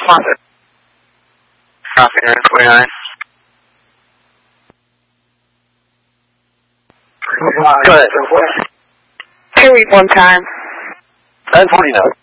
Sponsor. Copy, Area 49. Go ahead. Can we one time? 1049.